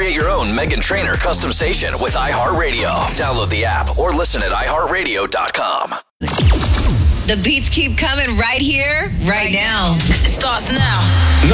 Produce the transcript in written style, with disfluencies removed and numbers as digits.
Create your own Meghan Trainor custom station with iHeartRadio. Download the app or listen at iHeartRadio.com. The beats keep coming right here, right now. It starts now.